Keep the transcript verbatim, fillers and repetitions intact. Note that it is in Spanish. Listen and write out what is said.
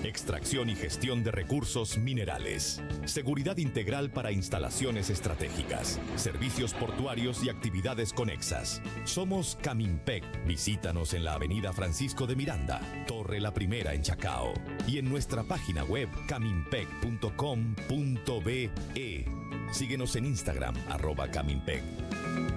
extracción y gestión de recursos minerales, seguridad integral para instalaciones estratégicas, servicios portuarios y actividades conexas. Somos Camimpec. Visítanos en la avenida Francisco de Miranda, Torre La Primera en Chacao, y en nuestra página web camimpec punto com punto be. Síguenos en Instagram, arroba Camimpec.